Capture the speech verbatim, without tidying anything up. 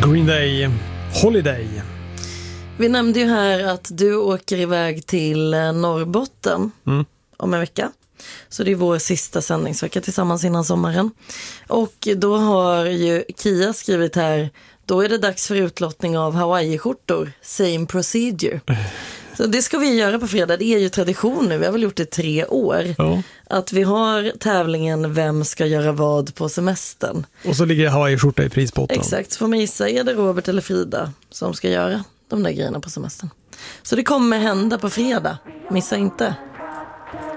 Green Day, Holiday. Vi nämnde ju här att du åker iväg till Norrbotten mm. om en vecka. Så det är vår sista sändningsvecka tillsammans innan sommaren. Och då har ju Kia skrivit här, då är det dags för utlottning av Hawaii-skjortor. Same procedure. Så det ska vi göra på fredag. Det är ju tradition nu. Vi har väl gjort det i tre år. Ja. Att vi har tävlingen Vem ska göra vad på semestern. Och så ligger Hawaii-skjorta i prispotten. Exakt. Så får man gissa, är det Robert eller Frida som ska göra de där grejerna på semestern. Så det kommer hända på fredag. Missa inte.